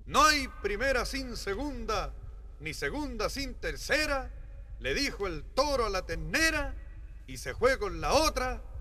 No hay primera sin segunda, ni segunda sin tercera, le dijo el toro a la ternera, y se fue con la otra